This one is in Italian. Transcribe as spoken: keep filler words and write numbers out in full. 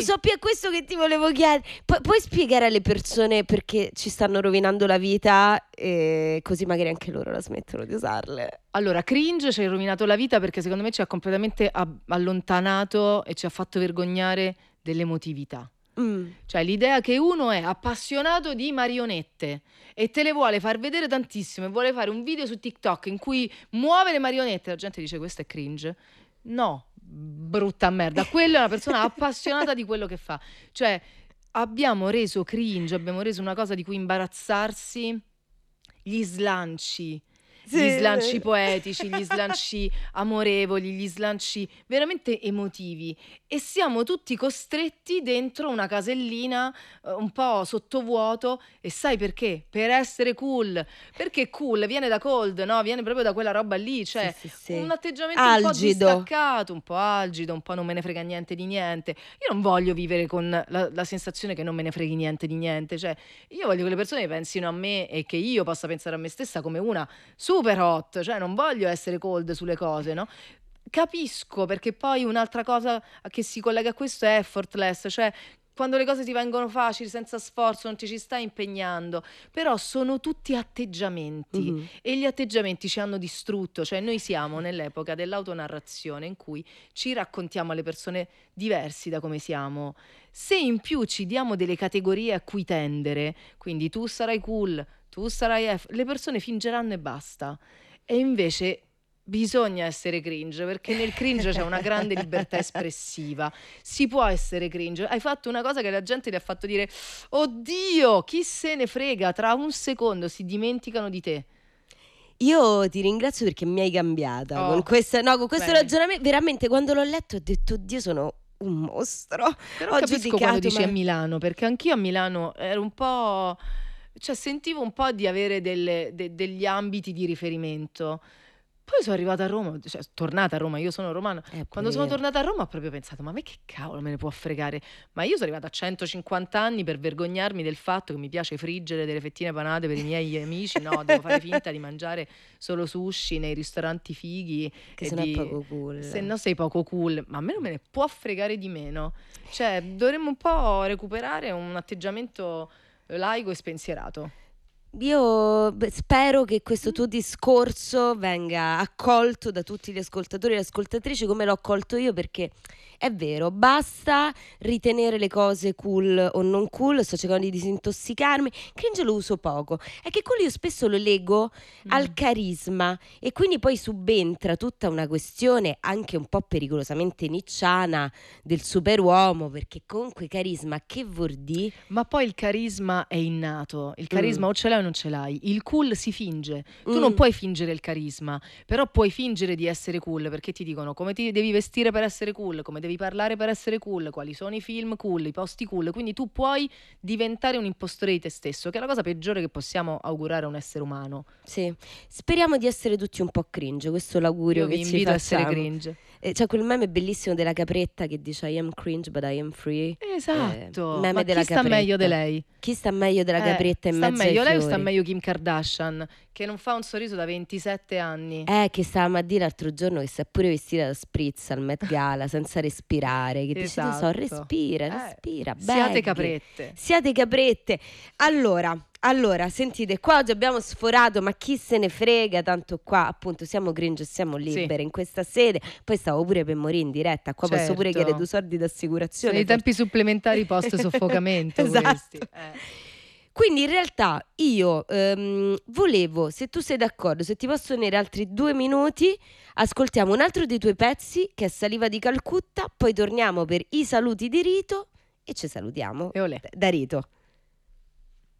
lo so, più è questo che ti volevo chiedere. Pu- puoi spiegare alle persone perché ci stanno rovinando la vita e così magari anche loro la smettono di usarle? Allora, cringe ci ha rovinato la vita perché secondo me ci ha completamente ab- allontanato e ci ha fatto vergognare dell'emotività. Mm. Cioè l'idea che uno è appassionato di marionette e te le vuole far vedere tantissimo e vuole fare un video su TikTok in cui muove le marionette, la gente dice questo è cringe. No, brutta merda, quella è una persona appassionata di quello che fa. Cioè abbiamo reso cringe, abbiamo reso una cosa di cui imbarazzarsi gli slanci, Sì, gli slanci sì. poetici, gli slanci amorevoli, gli slanci veramente emotivi e siamo tutti costretti dentro una casellina eh, un po' sottovuoto e sai perché? Per essere cool, perché cool viene da cold, no? Viene proprio da quella roba lì, cioè Sì, sì, sì. un atteggiamento un po' Algido. distaccato, un po' algido, un po' non me ne frega niente di niente. Io non voglio vivere con la, la sensazione che non me ne freghi niente di niente, cioè io voglio che le persone pensino a me e che io possa pensare a me stessa come una super hot, cioè non voglio essere cold sulle cose, no? Capisco, perché poi un'altra cosa che si collega a questo è effortless, cioè quando le cose ti vengono facili, senza sforzo, non ti ci stai impegnando, però sono tutti atteggiamenti Mhm. e gli atteggiamenti ci hanno distrutto, cioè noi siamo nell'epoca dell'autonarrazione in cui ci raccontiamo alle persone diversi da come siamo. Se in più ci diamo delle categorie a cui tendere, quindi tu sarai cool, tu sarai F, le persone fingeranno e basta. E invece bisogna essere cringe, perché nel cringe c'è una grande libertà espressiva. Si può essere cringe. Hai fatto una cosa che la gente ti ha fatto dire oddio, chi se ne frega, tra un secondo si dimenticano di te. Io ti ringrazio perché mi hai cambiata Oh, con questa, no, con questo bene. ragionamento. Veramente, quando l'ho letto ho detto, Dio, sono un mostro. Però Ho capisco giudicato, quando dici ma- a Milano, perché anch'io a Milano ero un po', cioè sentivo un po' di avere delle- de- degli ambiti di riferimento. Poi sono arrivata a Roma, cioè tornata a Roma, io sono romana. Eh, pure Quando sono io. tornata a Roma ho proprio pensato, ma a me che cavolo me ne può fregare? Ma io sono arrivata a centocinquanta anni per vergognarmi del fatto che mi piace friggere delle fettine panate per i miei amici. No, devo fare finta di mangiare solo sushi nei ristoranti fighi. Che e sennò è di... poco cool. Se no sei poco cool, ma a me non me ne può fregare di meno. Cioè, dovremmo un po' recuperare un atteggiamento laico e spensierato. Io beh, spero che questo tuo discorso venga accolto da tutti gli ascoltatori e le ascoltatrici come l'ho accolto io, perché è vero, basta ritenere le cose cool o non cool. Sto cercando di disintossicarmi. Cringe lo uso poco. È che quello io spesso lo leggo al Mm. carisma e quindi poi subentra tutta una questione anche un po' pericolosamente nicciana del superuomo, perché comunque carisma che vuol dire? Ma poi il carisma è innato, il carisma Mm. o ce l'hai o non ce l'hai, il cool si finge, tu non Mm. puoi fingere il carisma, però puoi fingere di essere cool, perché ti dicono come ti devi vestire per essere cool, come devi parlare per essere cool, quali sono i film cool, i posti cool, quindi tu puoi diventare un impostore di te stesso, che è la cosa peggiore che possiamo augurare a un essere umano. Sì, speriamo di essere tutti un po' cringe, questo è l'augurio Io vi che ci invito a essere facciamo. cringe. Eh, c'è quel meme bellissimo della capretta che dice I am cringe but I am free. Eh, Esatto, meme ma della chi sta meglio di capretta. lei? Chi sta meglio della Eh, capretta in sta mezzo ai meglio lei o sta fiori? meglio Kim Kardashian, che non fa un sorriso da ventisette anni? Eh, che stavamo a dire l'altro giorno che si è pure vestita da spritz al Met Gala senza respirare. Che dice, so, Esatto. respira, Eh, respira, siate beghi. caprette. Siate caprette. Allora, allora, sentite, qua oggi abbiamo sforato, ma chi se ne frega, tanto qua appunto siamo cringe e siamo libere Sì. in questa sede. Poi stavo pure per morire in diretta, qua posso pure Certo. chiedere due soldi d'assicurazione. Sono i tempi supplementari post soffocamento Esatto. questi. Eh. Quindi in realtà io ehm, volevo, se tu sei d'accordo, se ti posso tenere altri due minuti, ascoltiamo un altro dei tuoi pezzi che è Saliva di Calcutta, poi torniamo per i saluti di Rito e ci salutiamo E olè. da Rito.